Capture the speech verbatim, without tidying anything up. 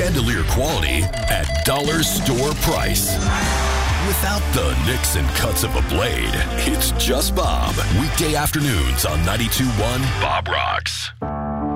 chandelier quality at dollar store price. Without the nicks and cuts of a blade, it's just Bob. Weekday afternoons on ninety-two point one Bob Rocks.